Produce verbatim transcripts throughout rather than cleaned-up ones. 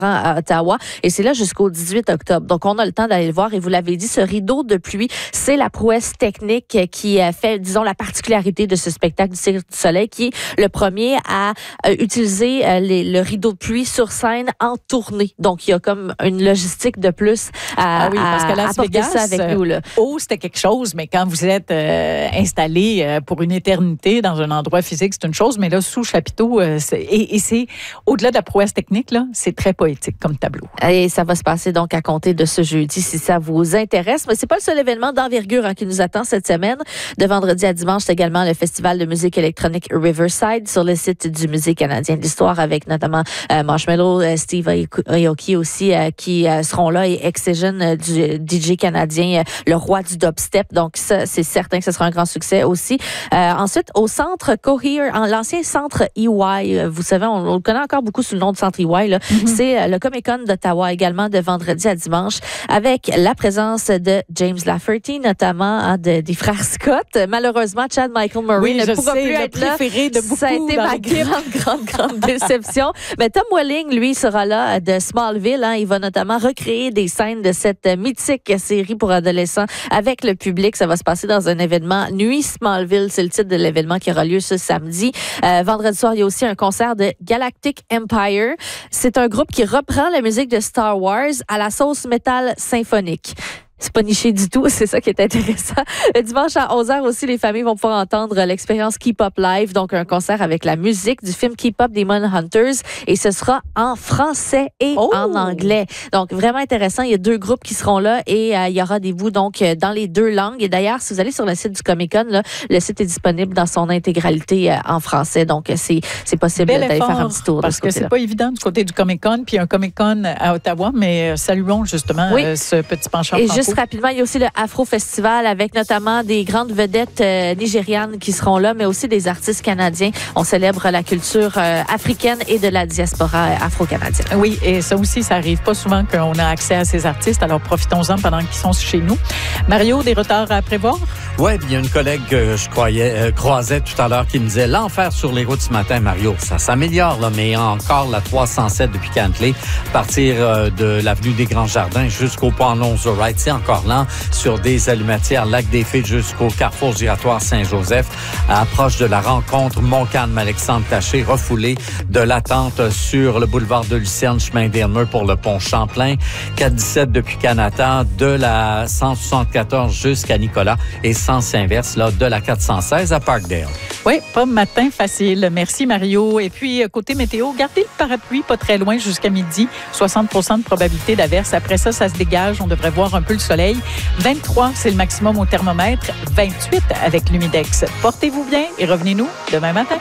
à Ottawa et c'est là jusqu'au dix-huit octobre. Donc, on a le temps d'aller le voir et vous l'avez dit, ce rideau de pluie, c'est la prouesse technique qui fait, disons, la particularité de ce spectacle du Cirque du Soleil qui est le premier à euh, utiliser euh, les, le rideau de pluie sur scène en tournée. Donc, il y a comme une logistique de plus à, ah oui, parce que à Las apporter Vegas, ça avec nous. Là. Oh, c'était quelque chose, mais quand vous êtes euh, installé euh, pour une éternité dans un endroit physique, c'est une chose, mais là, sous chapiteau, euh, c'est, et, et c'est, au-delà de la prouesse technique, là, c'est très poétique comme tableau. Et ça va se passer donc à compter de ce jeudi si ça vous intéresse. Mais c'est pas le seul événement d'envergure hein, qui nous attend cette semaine. De vendredi à dimanche, c'est également le festival de musique électronique Riverside sur le site du Musée canadien de l'histoire avec notamment euh, Marshmello, euh, Steve Aoki aussi euh, qui euh, seront là et Excision euh, du D J canadien, euh, le roi du dubstep. Donc ça, c'est certain que ce sera un grand succès aussi. Euh, ensuite, au centre Cohere, en l'ancien centre E Y, euh, vous savez, on, on le connaît encore beaucoup sous le nom de centre E Y. Là. Mm-hmm. C'est le Comic-Con d'Ottawa également de vendredi à dimanche avec la présence de James Lafferty, notamment hein, de, des frères Scott. Malheureusement, Chad Michael Murray oui, ne pourra sais, plus être là. De beaucoup ça a été ma grande, grande, grande déception. Mais Tom Welling, lui, sera là de Smallville. Hein. Il va notamment recréer des scènes de cette mythique série pour adolescents avec le public. Ça va se passer dans un événement Nuit Smallville. C'est le titre de l'événement qui aura lieu ce samedi. Euh, vendredi soir, il y a aussi un concert de Galactic Empire. C'est un groupe qui reprend la musique de Star Wars à la sauce métal symphonique. C'est pas niché du tout, c'est ça qui est intéressant. Le dimanche à onze heures aussi, les familles vont pouvoir entendre l'expérience K-Pop Live, donc un concert avec la musique du film K-Pop Demon Hunters et ce sera en français et oh! en anglais. Donc vraiment intéressant, il y a deux groupes qui seront là et euh, il y aura des bouts donc dans les deux langues et d'ailleurs, si vous allez sur le site du Comic-Con, là, le site est disponible dans son intégralité euh, en français, donc c'est c'est possible Bel d'aller effort, faire un petit tour. Parce que c'est pas évident du côté du Comic-Con, puis un Comic-Con à Ottawa, mais saluons justement oui. euh, ce petit penchant et franco. Juste rapidement, il y a aussi le Afro Festival avec notamment des grandes vedettes euh, nigérianes qui seront là, mais aussi des artistes canadiens. On célèbre la culture euh, africaine et de la diaspora euh, afro-canadienne. Oui, et ça aussi, ça arrive pas souvent qu'on a accès à ces artistes, alors profitons-en pendant qu'ils sont chez nous. Mario, des retards à prévoir? Oui, il y a une collègue que je croyais, euh, croisais tout à l'heure qui me disait l'enfer sur les routes ce matin, Mario. Ça s'améliore, là, mais encore la trois cent sept depuis Cantley, partir euh, de l'avenue des Grands Jardins jusqu'au pont Alonzo Wright, c'est encore lent sur des allumatières Lac des Filles jusqu'au carrefour giratoire Saint-Joseph, à approche de la rencontre Montcalm-Alexandre Taché, refoulé de l'attente sur le boulevard de Lucerne, chemin d'Hermeux pour le pont Champlain, quatre cent dix-sept depuis Canada, de la cent soixante-quatorze jusqu'à Nicolas et sens inverse là, de la quatre cent seize à Parkdale. Oui, pas matin facile. Merci Mario. Et puis, côté météo, gardez le parapluie pas très loin jusqu'à midi. soixante pour cent de probabilité d'averse. Après ça, ça se dégage. On devrait voir un peu le soleil. vingt-trois, c'est le maximum au thermomètre. vingt-huit avec l'humidex. Portez-vous bien et revenez-nous demain matin.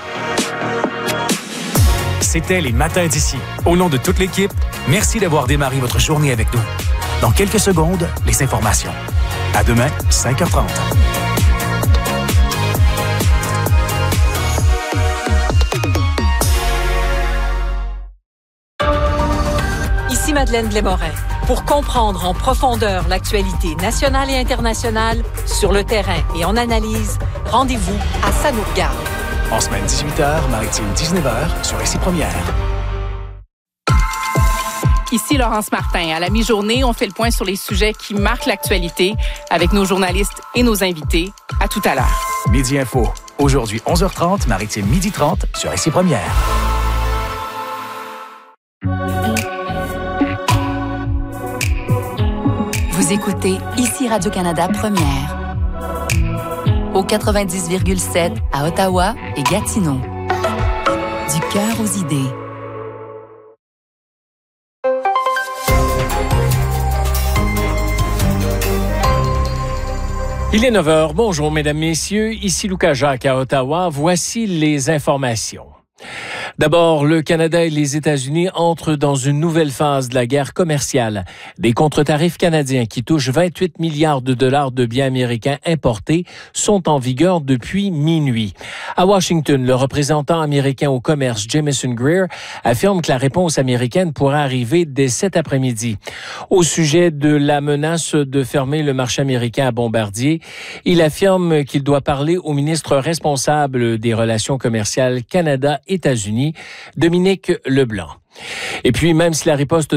C'était les matins d'ici. Au nom de toute l'équipe, merci d'avoir démarré votre journée avec nous. Dans quelques secondes, les informations. À demain, cinq heures trente. Ici Madeleine Blais-Morin. Pour comprendre en profondeur l'actualité nationale et internationale, sur le terrain et en analyse, rendez-vous à Ça nous regarde. En semaine dix-huit heures, maritime dix-neuf heures, sur R C Première. Ici Laurence Martin. À la mi-journée, on fait le point sur les sujets qui marquent l'actualité avec nos journalistes et nos invités. À tout à l'heure. Midi Info. Aujourd'hui, onze heures trente, maritime midi trente, sur R C Première. Vous écoutez ici Radio-Canada Première. Au quatre-vingt-dix virgule sept à Ottawa et Gatineau. Du cœur aux idées. Il est neuf heures. Bonjour, mesdames, messieurs. Ici Lucas Jacques à Ottawa. Voici les informations. D'abord, le Canada et les États-Unis entrent dans une nouvelle phase de la guerre commerciale. Des contre-tarifs canadiens qui touchent vingt-huit milliards de dollars de biens américains importés sont en vigueur depuis minuit. À Washington, le représentant américain au commerce, Jamieson Greer, affirme que la réponse américaine pourrait arriver dès cet après-midi. Au sujet de la menace de fermer le marché américain à Bombardier, il affirme qu'il doit parler au ministre responsable des relations commerciales Canada-États-Unis, Dominique Leblanc. Et puis, même si la riposte